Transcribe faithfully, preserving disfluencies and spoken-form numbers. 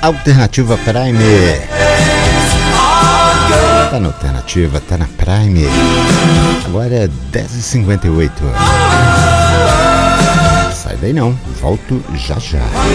Alternativa Prime. Tá na Alternativa, tá na Prime. Agora é dez e cinquenta e oito. Sai daí não, volto já já.